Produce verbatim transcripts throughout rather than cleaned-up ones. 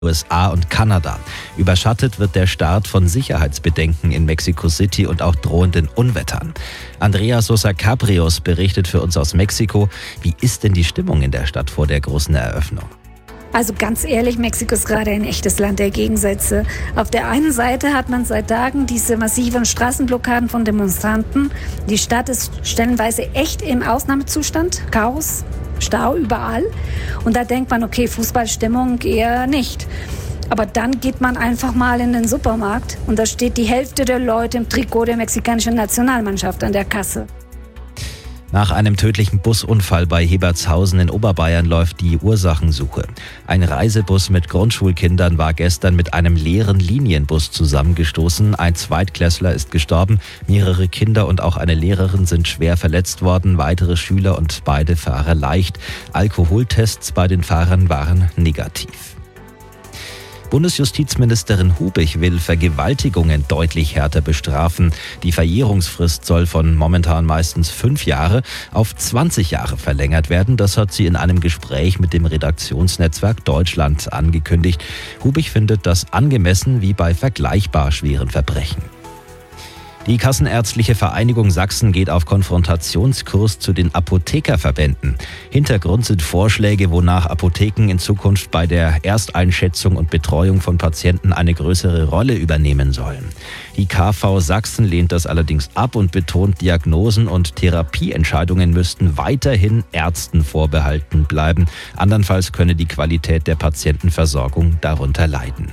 U S A und Kanada. Überschattet wird der Start von Sicherheitsbedenken in Mexico City und auch drohenden Unwettern. Andrea Sosa Cabrios berichtet für uns aus Mexiko. Wie ist denn die Stimmung in der Stadt vor der großen Eröffnung? Also ganz ehrlich, Mexiko ist gerade ein echtes Land der Gegensätze. Auf der einen Seite hat man seit Tagen diese massiven Straßenblockaden von Demonstranten. Die Stadt ist stellenweise echt im Ausnahmezustand. Chaos, Stau überall. Und da denkt man, okay, Fußballstimmung eher nicht. Aber dann geht man einfach mal in den Supermarkt und da steht die Hälfte der Leute im Trikot der mexikanischen Nationalmannschaft an der Kasse. Nach einem tödlichen Busunfall bei Hebertshausen in Oberbayern läuft die Ursachensuche. Ein Reisebus mit Grundschulkindern war gestern mit einem leeren Linienbus zusammengestoßen. Ein Zweitklässler ist gestorben, mehrere Kinder und auch eine Lehrerin sind schwer verletzt worden, weitere Schüler und beide Fahrer leicht. Alkoholtests bei den Fahrern waren negativ. Bundesjustizministerin Hubich will Vergewaltigungen deutlich härter bestrafen. Die Verjährungsfrist soll von momentan meistens fünf Jahre auf zwanzig Jahre verlängert werden. Das hat sie in einem Gespräch mit dem Redaktionsnetzwerk Deutschland angekündigt. Hubich findet das angemessen wie bei vergleichbar schweren Verbrechen. Die Kassenärztliche Vereinigung Sachsen geht auf Konfrontationskurs zu den Apothekerverbänden. Hintergrund sind Vorschläge, wonach Apotheken in Zukunft bei der Ersteinschätzung und Betreuung von Patienten eine größere Rolle übernehmen sollen. Die K V Sachsen lehnt das allerdings ab und betont, Diagnosen und Therapieentscheidungen müssten weiterhin Ärzten vorbehalten bleiben. Andernfalls könne die Qualität der Patientenversorgung darunter leiden.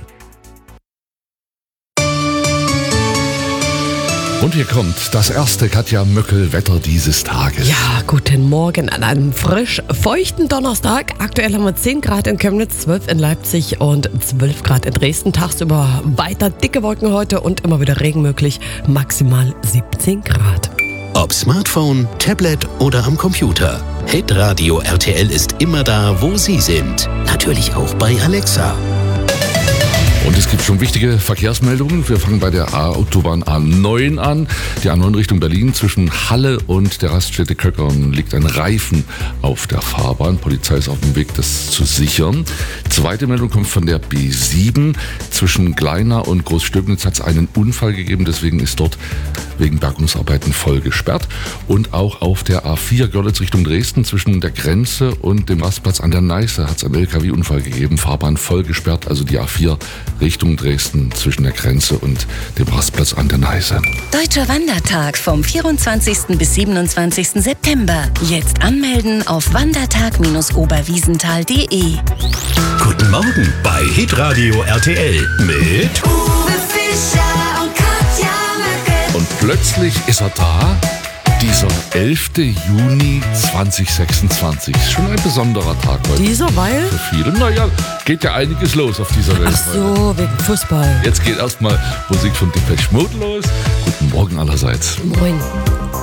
Und hier kommt das erste Katja Möckel-Wetter dieses Tages. Ja, guten Morgen an einem frisch feuchten Donnerstag. Aktuell haben wir zehn Grad in Chemnitz, zwölf in Leipzig und zwölf Grad in Dresden. Tagsüber weiter dicke Wolken heute und immer wieder Regen möglich. Maximal siebzehn Grad. Ob Smartphone, Tablet oder am Computer. Hitradio R T L ist immer da, wo Sie sind. Natürlich auch bei Alexa. Und es gibt schon wichtige Verkehrsmeldungen. Wir fangen bei der Autobahn A neun an. Die A neun Richtung Berlin zwischen Halle und der Raststätte Köckern liegt ein Reifen auf der Fahrbahn. Polizei ist auf dem Weg, das zu sichern. Zweite Meldung kommt von der B sieben. Zwischen Gleinau und Großstöbnitz hat es einen Unfall gegeben. Deswegen ist dort wegen Bergungsarbeiten voll gesperrt. Und auch auf der A vier Görlitz Richtung Dresden zwischen der Grenze und dem Rastplatz an der Neiße hat es einen L K W-Unfall gegeben. Fahrbahn voll gesperrt, also die A vier Richtung Dresden zwischen der Grenze und dem Rastplatz an der Neiße. Deutscher Wandertag vom vierundzwanzigsten bis siebenundzwanzigsten September. Jetzt anmelden auf wandertag Bindestrich oberwiesenthal punkt de. Guten Morgen bei Hitradio R T L mit Uwe Fischer und Katja Möckel. Und plötzlich ist er da, dieser elfte Juni zweitausendsechsundzwanzig. Schon ein besonderer Tag heute. Dieser, weil? Für viele. Naja, geht ja einiges los auf dieser Welt. Ach so, wegen Fußball. Jetzt geht erstmal Musik von Depeche Mode los. Guten Morgen allerseits. Moin.